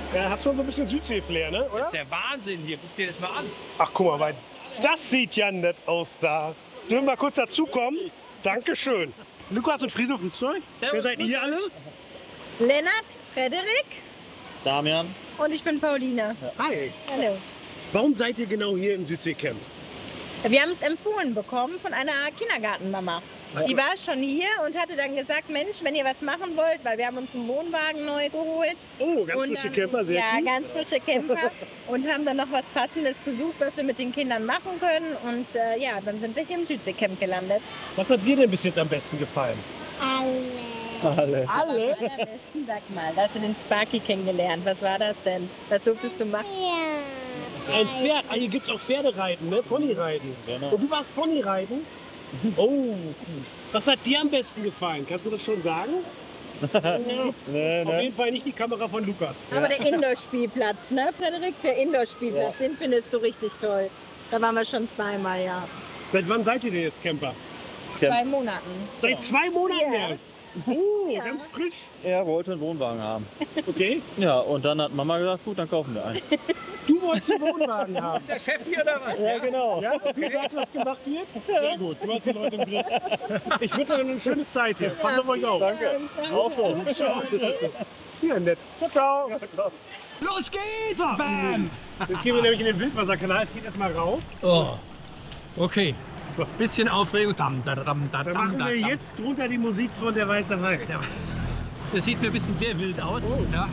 Ja, hat schon so ein bisschen Südsee-Flair, ne? Das Oder? ist der Wahnsinn hier. Guck dir das mal an. Ach, guck mal, weil das sieht ja nett aus da. Dürfen wir mal kurz dazukommen? Dankeschön. Lukas und Friso Flugzeug. Wer Servus, seid grüß ihr euch. alle? Lennart, Frederik Damian. und ich bin Pauline. Hi. Hallo. Warum seid ihr genau hier im Südseecamp? Wir haben es empfohlen bekommen von einer Kindergartenmama. Die war schon hier und hatte dann gesagt, Mensch, wenn ihr was machen wollt, weil wir haben uns einen Wohnwagen neu geholt. Oh, ganz Und frische dann- Camper, sehr Ja, cool. ganz frische Camper. Und haben dann noch was Passendes gesucht, was wir mit den Kindern machen können. Und ja, dann sind wir hier im Südseecamp gelandet. Was hat dir denn bis jetzt am besten gefallen? Alle. Am allerbesten, sag mal, da hast du den Sparky kennengelernt. Was war das denn? Was durftest du machen? Ein Pferd. Ah, hier gibt es auch Pferdereiten, ne? Ponyreiten. Genau. Und du warst Ponyreiten? Oh, was hat dir am besten gefallen? Kannst du das schon sagen? Ja. Auf jeden Fall nicht die Kamera von Lukas. Aber der Indoor-Spielplatz, ne, Frederik? Der Indoor-Spielplatz, den findest du richtig toll. Da waren wir schon zweimal, ja. Seit wann seid ihr denn jetzt Camper? 2 Monaten. Seit 2 Monaten Ja. erst. Oh, Ja. ganz frisch. Er wollte einen Wohnwagen haben. Okay. Ja, und dann hat Mama gesagt, gut, dann kaufen wir einen. Du wolltest einen Wohnwagen haben. Ist der Chef hier oder was? Ja, genau. Ja, du sagst, was gemacht wird? Sehr gut, du hast die Leute im Griff. Ich wünsche euch eine schöne Zeit hier. Passt auf euch auf. Danke. Auch so. Hier, nett. Ciao, ciao. Los geht's! Bam! Jetzt gehen wir nämlich in den Wildwasserkanal. Es geht erstmal raus. Oh. Okay. Bisschen Aufregung. Dam, da, dam, da, Dann dam, machen da, wir dam. jetzt drunter die Musik von der Weiße Hai. Das sieht mir ein bisschen sehr wild aus. Oh. Ja.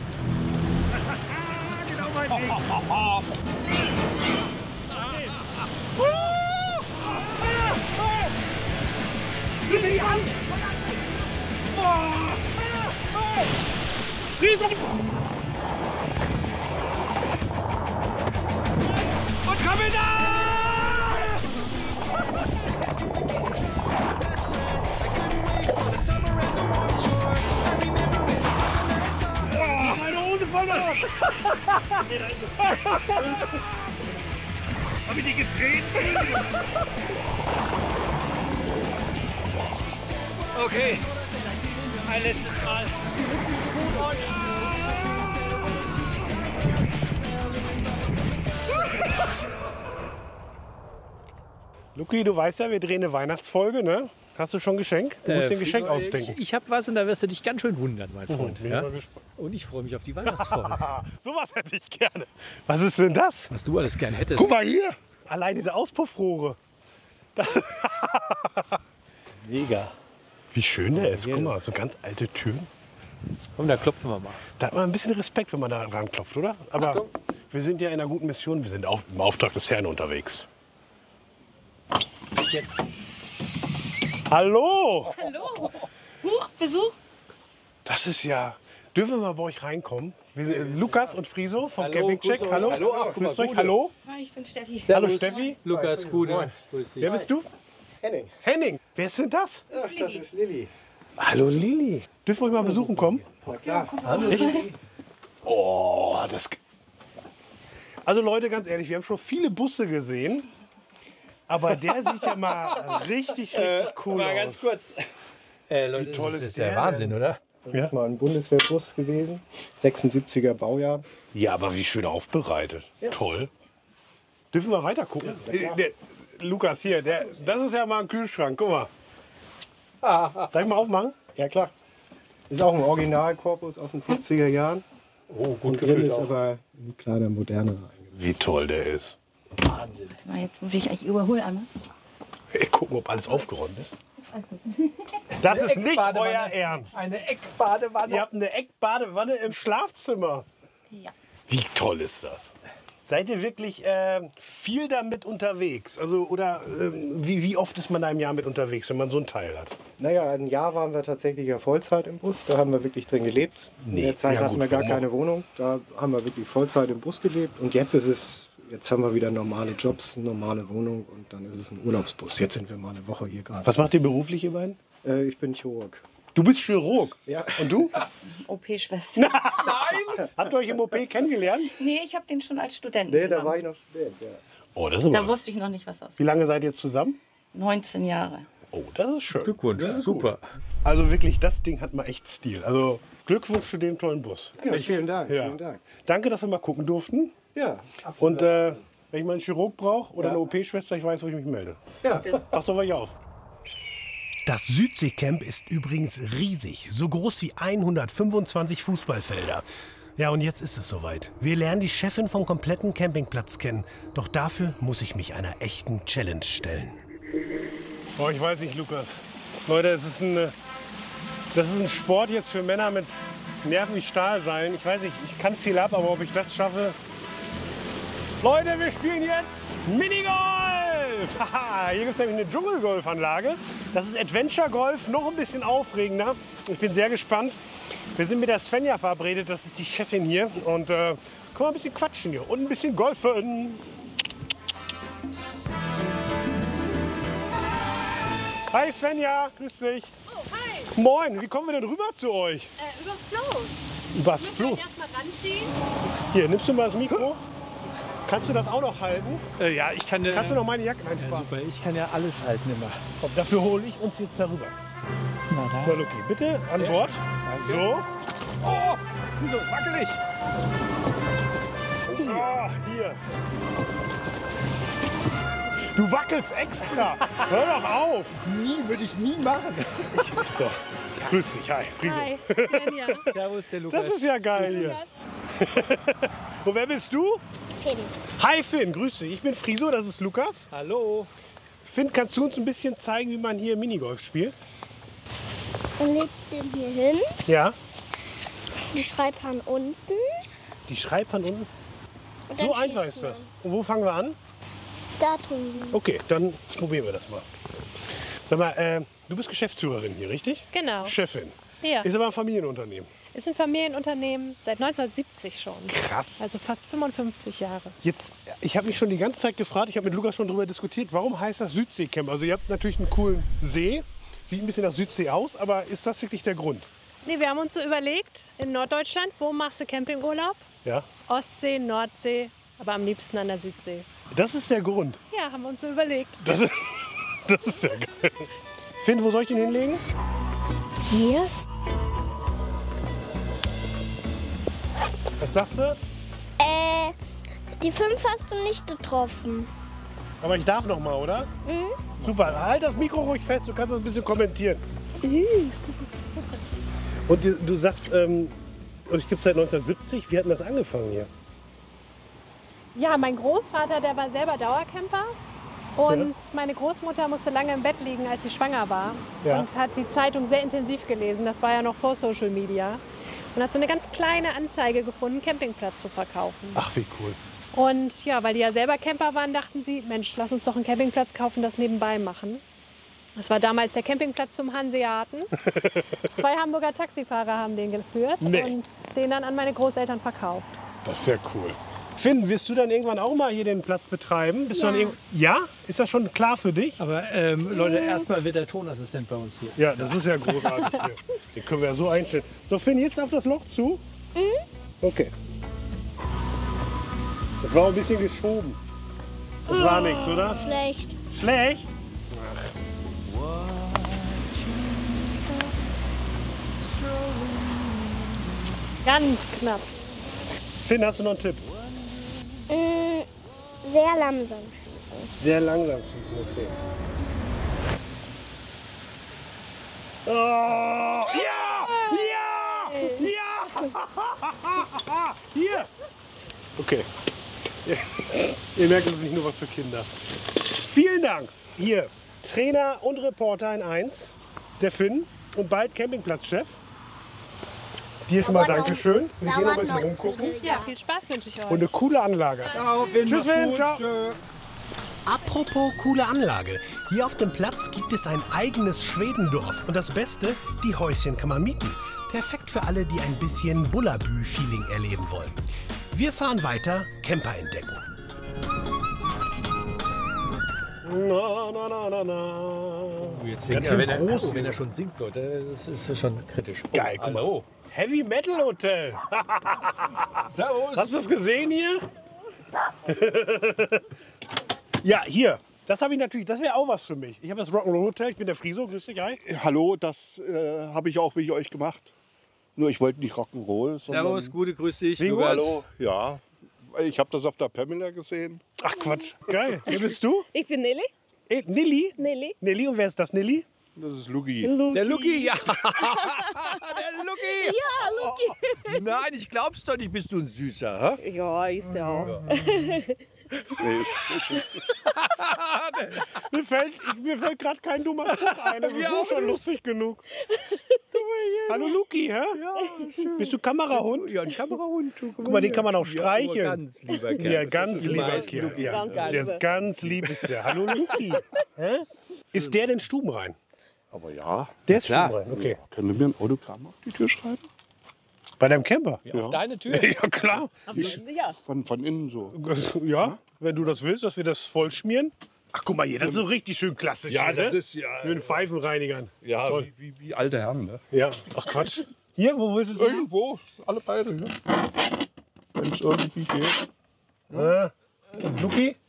Genau mein Ding. Nimm mich an! Und komm da! Meine Hose verloren! Hab ich die gedreht? Okay. Ein letztes Mal. Luki, du weißt ja, wir drehen eine Weihnachtsfolge, ne? Hast du schon Geschenk? Du musst dir ein Geschenk ausdenken. Ich habe was und da wirst du dich ganz schön wundern, mein Freund. bin Ja? mal gespannt. Und ich freue mich auf die Weihnachtsfolge. Sowas hätte ich gerne. Was ist denn das? Was du alles gern hättest. Guck mal hier! Allein diese Auspuffrohre. Das Mega. Wie schön der ist. Guck mal, so ganz alte Türen. Komm, da klopfen wir mal. Da hat man ein bisschen Respekt, wenn man da ranklopft, oder? Aber Achtung. wir sind ja in einer guten Mission. Wir sind im Auftrag des Herrn unterwegs. Jetzt. Hallo! Hallo. Huch, Besuch. Das ist ja... Dürfen wir mal bei euch reinkommen? Wir sind Lukas und Friso vom Hallo, Campingcheck. grüß euch. Hallo. Hallo, ach, guck mal, Grüßt euch. Gude. Hallo. Hi, ich bin Steffi. Hallo Steffi. Lukas, Gude. Grüß dich. Wer bist du? Henning. Henning. Wer sind das? Ach, das ist Lilly. Hallo Lili. Dürfen wir euch mal besuchen kommen? Na klar. Oh, das... Also Leute, ganz ehrlich, wir haben schon viele Busse gesehen. Aber der sieht ja mal richtig cool Mal aus. ganz kurz. Leute, toll das ist ist der der Wahnsinn, oder? Das ist mal ein Bundeswehrbus gewesen. 76er Baujahr. Ja, aber wie schön aufbereitet. Toll. Dürfen wir weiter gucken? Lukas, hier, das ist ja mal ein Kühlschrank. Guck mal. Darf ich mal aufmachen? Ja klar. Ist auch ein Originalkorpus aus den 50er Jahren. Oh, Und drin ist aber ein kleiner modernerer eingebaut. Wie toll der ist. Wahnsinn. Jetzt muss ich eigentlich überholen einmal. Hey, gucken, ob alles aufgeräumt ist. Das ist nicht Eckbadewanne. euer Ernst. Eine Eckbadewanne. Ihr habt eine Eckbadewanne im Schlafzimmer. Ja. Wie toll ist das? Seid ihr wirklich viel damit unterwegs? Also, oder wie oft ist man da im Jahr mit unterwegs, wenn man so ein Teil hat? Naja, ein Jahr waren wir tatsächlich ja Vollzeit im Bus. Da haben wir wirklich drin gelebt. Nee, In der Zeit ja hatten gut, wir gar warum auch? keine Wohnung. Da haben wir wirklich Vollzeit im Bus gelebt. Und jetzt ist es... Jetzt haben wir wieder normale Jobs, normale Wohnung und dann ist es ein Urlaubsbus. Jetzt sind wir mal eine Woche hier gerade. Was macht ihr beruflich, ihr beiden? Ich bin Chirurg. Du bist Chirurg. Ja. Und du? OP-Schwester. Nein! Habt ihr euch im OP kennengelernt? Nee, ich habe den schon als Student Nee, da genommen. war ich noch Student, ja. Oh, das ist Da aber... wusste ich noch nicht, was das Wie ist. lange seid ihr jetzt zusammen? 19 Jahre. Oh, das ist schön. Glückwunsch. Super. Also wirklich, das Ding hat mal echt Stil. Also Glückwunsch zu dem tollen Bus. Ja, vielen Dank. Ja. Vielen Dank. Danke, dass wir mal gucken durften. Ja, Und wenn ich mal einen Chirurg brauche oder eine OP-Schwester, ich weiß, wo ich mich melde. ja. Passt doch auf. Das Südseecamp ist übrigens riesig, so groß wie 125 Fußballfelder. Ja, und jetzt ist es soweit. Wir lernen die Chefin vom kompletten Campingplatz kennen. Doch dafür muss ich mich einer echten Challenge stellen. Oh, ich weiß nicht, Lukas. Leute, das ist ein Sport jetzt für Männer mit Nerven wie Stahlseilen. Ich weiß nicht, ich kann viel ab, aber ob ich das schaffe... Leute, wir spielen jetzt Minigolf! Haha, hier gibt es nämlich eine Dschungelgolfanlage. Das ist Adventure Golf, noch ein bisschen aufregender. Ich bin sehr gespannt. Wir sind mit der Svenja verabredet, das ist die Chefin hier. Und können wir ein bisschen quatschen hier und ein bisschen golfen. Hi Svenja, grüß dich. Oh, hi. Moin, wie kommen wir denn rüber zu euch? Übers Floß. Übers Müssen Fluss. wir erstmal ranziehen? Hier, nimmst du mal das Mikro? Kannst du das auch noch halten? Ja, ich kann. Kannst du noch meine Jacke einspannen? Super, ich kann ja alles halten immer. Komm, dafür hole ich uns jetzt darüber. Na da. So, Luki, bitte an Bord. So. Oh, so wackelig. So, hier. Du wackelst extra. Hör doch auf. Nie, würde ich nie machen. So, grüß dich. Hi, Friso. Hi, Svenja. Servus, der Lukas. Das ist ja geil hier. Und wer bist du? Finn. Hi Finn, grüß dich. Ich bin Friso, das ist Lukas. Hallo. Finn, kannst du uns ein bisschen zeigen, wie man hier Minigolf spielt? Man legt den hier hin, Ja. die Schreibhahn unten. Die Schreibhand unten. Und dann So einfach schießt ist das. man. Und wo fangen wir an? Da drüben. Okay, dann probieren wir das mal. Sag mal, du bist Geschäftsführerin hier, richtig? Genau. Chefin. Ja. Ist aber ein Familienunternehmen. Ist ein Familienunternehmen seit 1970 schon. Krass. Also fast 55 Jahre. Jetzt, ich habe mich schon die ganze Zeit gefragt, ich habe mit Lukas schon darüber diskutiert, warum heißt das Südseecamp? Also ihr habt natürlich einen coolen See, sieht ein bisschen nach Südsee aus, aber ist das wirklich der Grund? Nee, wir haben uns so überlegt, in Norddeutschland, wo machst du Campingurlaub? Ja. Ostsee, Nordsee, aber am liebsten an der Südsee. Das ist der Grund. Ja, haben wir uns so überlegt. Das ist ja geil. Finn, wo soll ich den hinlegen? Hier? Was sagst du? Die 5 hast du nicht getroffen. Aber ich darf noch mal, oder? Mhm. Super, halt das Mikro ruhig fest, du kannst das ein bisschen kommentieren. Und du sagst, euch gibt es seit 1970, wie hat denn das angefangen hier? Ja, mein Großvater, der war selber Dauercamper. Und meine Großmutter musste lange im Bett liegen, als sie schwanger war. Ja. Und hat die Zeitung sehr intensiv gelesen. Das war ja noch vor Social Media. Und hat so eine ganz kleine Anzeige gefunden, Campingplatz zu verkaufen. Ach, wie cool. Und ja, weil die ja selber Camper waren, dachten sie, Mensch, lass uns doch einen Campingplatz kaufen, das nebenbei machen. Das war damals der Campingplatz zum Hanseaten. 2 Hamburger Taxifahrer haben den geführt Nee. und den dann an meine Großeltern verkauft. Das ist ja cool. Finn, wirst du dann irgendwann auch mal hier den Platz betreiben? Bist du dann ja? Ist das schon klar für dich? Aber Leute, erstmal wird der Tonassistent bei uns hier. Ja, das ist ja großartig hier. Den können wir ja so einstellen. So, Finn, jetzt auf das Loch zu. Okay. Das war ein bisschen geschoben. Das war nichts, oder? Schlecht. Schlecht? Ganz knapp. Finn, hast du noch einen Tipp? Sehr langsam schießen. Sehr langsam schießen, okay. Oh, ja! Ja! Ja! Hier! Okay. Ihr merkt, es ist nicht nur was für Kinder. Vielen Dank. Hier, Trainer und Reporter in 1, der Finn und bald Campingplatzchef. Dir schon mal Dankeschön. Wir gehen noch mal rumgucken. Ja, viel Spaß wünsche ich euch. Und eine coole Anlage. Tschüss, Finn. Ciao. Apropos coole Anlage. Hier auf dem Platz gibt es ein eigenes Schwedendorf. Und das Beste, die Häuschen kann man mieten. Perfekt für alle, die ein bisschen Bullabü-Feeling erleben wollen. Wir fahren weiter, Camper entdecken. Na, na, na, na, na. Jetzt Ganz schön groß. wenn er schon singt, Leute, das ist schon kritisch. Geil, guck mal. Hallo. Heavy Metal Hotel. Servus. Hast du das gesehen hier? Ja, hier. Das habe ich natürlich, das wäre auch was für mich. Ich habe das Rock'n'Roll Hotel, ich bin der Friso, grüß dich, hi. Hallo, das habe ich auch mit euch gemacht. Nur ich wollte nicht Rock'n'Roll. Servus, gute, grüß dich. Wie Lukas. Hallo, ja. Ich habe das auf der Pamela gesehen. Ach Quatsch, geil. Wer bist du? Ich bin Nelly. Nilly? Nelly. Nelly, und wer ist das, Nilly? Das ist Lugi. Der Luki, ja. Der Luki. Ja, Luki. Nein, ich glaub's doch nicht, bist du ein Süßer. Hä? Ja, ist der auch. Nee, ist Mir fällt gerade kein dummer Spruch ein. Das ist so schon lustig genug. Hallo Luki, hä? Ja, schön. Bist du Kamerahund? Ja, ein Kamerahund. Guck mal, den kann man auch streicheln. Ja, ganz lieber Kerl. Ja, ganz lieber Meist Kerl. Luki. Ja, der ist ganz lieb ist der. Hallo Luki. Hä? Ist der denn stubenrein? Aber ja. Der ist klar. stubenrein, okay. Können Sie mir ein Autogramm auf die Tür schreiben? Bei deinem Camper? Ja, auf deine Tür. Ja, klar. Ja. Von innen so. Ja, wenn du das willst, dass wir das voll schmieren. Ach, guck mal hier, das ist so richtig schön klassisch. Ja, hier, das ne? ist ja. Mit den Pfeifenreinigern. Ja, Toll. wie alte Herren, ne? Ja, ach Quatsch. Hier, wo willst du es hin? Irgendwo, alle beide, ne? Wenn es irgendwie geht. Luki?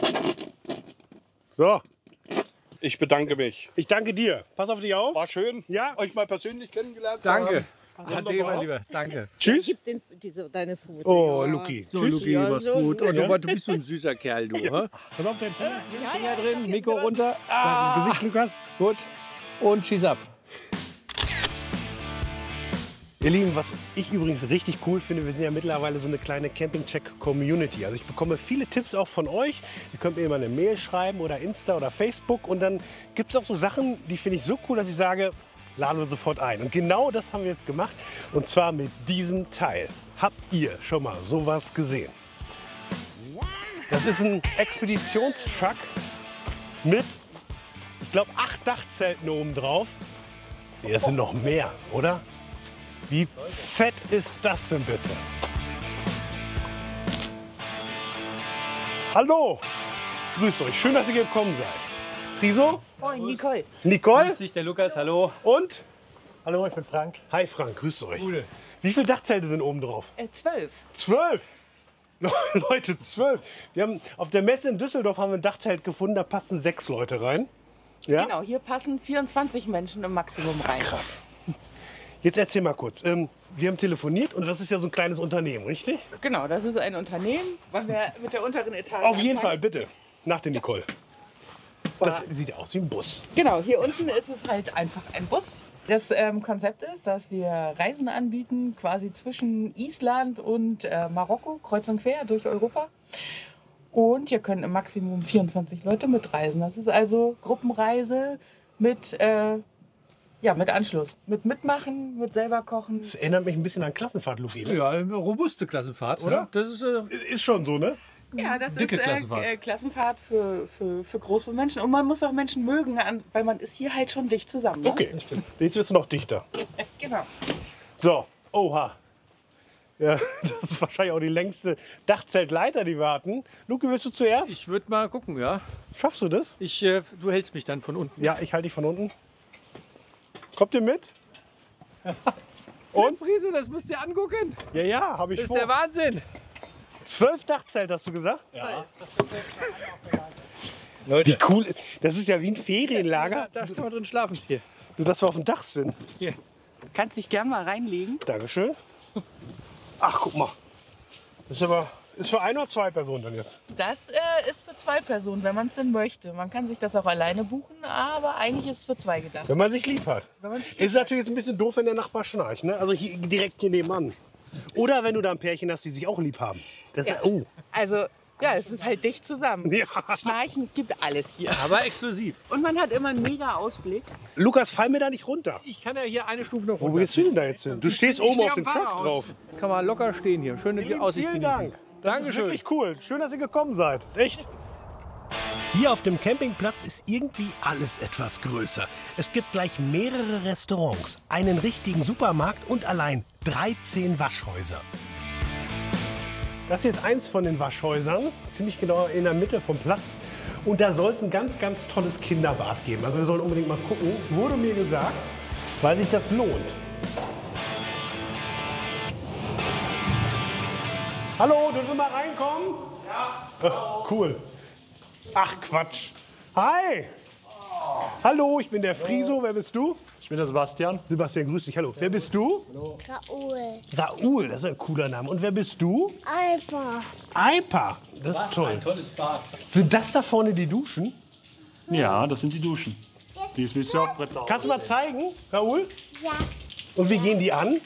So, Ich bedanke mich. ich danke dir. Pass auf dich auf. War schön, Ja. euch mal persönlich kennengelernt zu Danke. haben. Ade, mein Lieber. Danke. Tschüss. Deine Foto. Oh, Luki. So, Tschüss. Luki, Ja, mach's so gut. Und Ja. du bist so ein süßer Kerl, du. Hä? Pass auf dein Finger. Finger drin, Mikro runter. Gesicht, Lukas. Gut. Und schieß ab. Ihr Lieben, was ich übrigens richtig cool finde, wir sind ja mittlerweile so eine kleine Campingcheck-Community. Also ich bekomme viele Tipps auch von euch. Ihr könnt mir immer eine Mail schreiben oder Insta oder Facebook. Und dann gibt es auch so Sachen, die finde ich so cool, dass ich sage, laden wir sofort ein. Und genau das haben wir jetzt gemacht. Und zwar mit diesem Teil. Habt ihr schon mal sowas gesehen? Das ist ein Expeditionstruck mit, ich glaube, 8 Dachzelten oben drauf. Nee, das sind noch mehr, oder? Wie fett ist das denn bitte? Hallo, grüßt euch, schön, dass ihr gekommen seid. Friso? Moin, Nicole. Nicole? Grüß dich, der Lukas. Hallo. Und? Hallo, ich bin Frank. Hi Frank, grüßt euch. Gute. Wie viele Dachzelte sind oben drauf? 12. 12! Leute, 12. Wir haben auf der Messe in Düsseldorf haben wir ein Dachzelt gefunden, da passen 6 Leute rein. Ja? Genau, hier passen 24 Menschen im Maximum rein. Krass. Jetzt erzähl mal kurz. Wir haben telefoniert und das ist ja so ein kleines Unternehmen, richtig? Genau, das ist ein Unternehmen. Wollen wir mit der unteren Etage Auf jeden anfangen? Fall, bitte. Nach der Nicole. Das sieht aus wie ein Bus. Genau, hier unten ist es halt einfach ein Bus. Das Konzept ist, dass wir Reisen anbieten, quasi zwischen Island und Marokko, kreuz und quer durch Europa. Und hier können im Maximum 24 Leute mitreisen. Das ist also Gruppenreise mit, mit Anschluss. Mit Mitmachen, mit selber kochen. Das erinnert mich ein bisschen an Klassenfahrt, Luki. Ne? Ja, eine robuste Klassenfahrt, oder? Ja. Das ist Ist schon so, ne? Ja, das Dicke ist Klassenfahrt. Klassenfahrt für große Menschen. Und man muss auch Menschen mögen, weil man ist hier halt schon dicht zusammen. Ne? Okay, jetzt wird es noch dichter. Genau. So, oha. Ja, das ist wahrscheinlich auch die längste Dachzeltleiter, die wir hatten. Luki, willst du zuerst? Ich würde mal gucken, ja. Schaffst du das? Du hältst mich dann von unten. Ja, ich halte dich von unten. Kommt ihr mit? Und Friso, das musst du dir angucken. Ja, ja, habe ich Das ist vor. der Wahnsinn. 12 Dachzelt, hast du gesagt? Ja. Wie cool. Das ist ja wie ein Ferienlager. Da kann man drin schlafen. Hier. Du, dass wir auf dem Dach sind. Hier. Kannst dich gern mal reinlegen. Dankeschön. Ach, guck mal. Das ist für 1 oder 2 Personen dann jetzt. Das ist für 2 Personen, wenn man es denn möchte. Man kann sich das auch alleine buchen, aber eigentlich ist es für 2 gedacht. Wenn man sich lieb hat. Wenn man sich Ist natürlich jetzt ein bisschen doof, wenn der Nachbar schnarcht. Ne? Also hier, direkt hier nebenan. Oder wenn du da ein Pärchen hast, die sich auch lieb haben. Das ist, oh. Also, ja, es ist halt dicht zusammen. Ja. Schnarchen, es gibt alles hier. Aber exklusiv. Und man hat immer einen mega Ausblick. Lukas, fall mir da nicht runter. Ich kann ja hier eine Stufe noch Wo runter. gehst du denn da jetzt hin? Du stehst oben stehe auf am dem Truck Fahrerhaus. drauf. Kann man locker stehen hier. Schöne Aussicht Vielen genießen. Dank. Das ist Dankeschön. wirklich cool. Schön, dass ihr gekommen seid. Echt. Hier auf dem Campingplatz ist irgendwie alles etwas größer. Es gibt gleich mehrere Restaurants, einen richtigen Supermarkt und allein 13 Waschhäuser. Das hier ist eins von den Waschhäusern, ziemlich genau in der Mitte vom Platz. Und da soll es ein ganz, ganz tolles Kinderbad geben. Also wir sollen unbedingt mal gucken, wurde mir gesagt, weil sich das lohnt. Hallo, dürfen wir mal reinkommen? Ja. Ach, cool. Ach, Quatsch. Hi. Hallo, ich bin der Friso. Wer bist du? Ich bin der Sebastian. Sebastian, grüß dich. Hallo. Wer bist du? Raoul. Raoul, das ist ein cooler Name. Und wer bist du? Alpa. Alpa. Das ist toll. Sind das da vorne die Duschen? Ja, das sind die Duschen. Die ist wie Surfbrett. Kannst du mal zeigen, Raoul? Ja. Und wie gehen die an?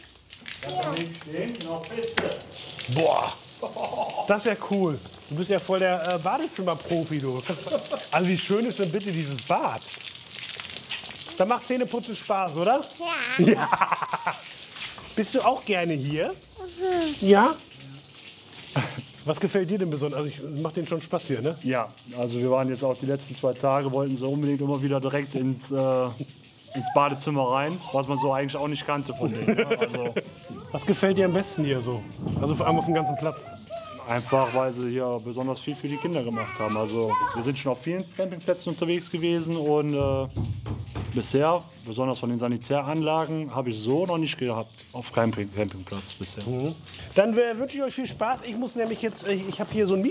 Boah, das ist ja cool. Du bist ja voll der Badezimmerprofi, du. Also wie schön ist denn bitte dieses Bad? Da macht Zähneputzen Spaß, oder? Ja. Ja. Bist du auch gerne hier? Ja? Was gefällt dir denn besonders? Also macht den schon Spaß hier, ne? Ja, also wir waren jetzt auch die letzten 2 Tage, wollten so unbedingt immer wieder direkt ins Badezimmer rein, was man so eigentlich auch nicht kannte von denen. Ne? Also was gefällt dir am besten hier so? Also vor allem auf dem ganzen Platz? Einfach, weil sie hier besonders viel für die Kinder gemacht haben. Also wir sind schon auf vielen Campingplätzen unterwegs gewesen und bisher, besonders von den Sanitäranlagen, habe ich so noch nicht gehabt auf keinem Campingplatz bisher. Dann wünsche ich euch viel Spaß. Ich muss nämlich jetzt, ich habe hier so ein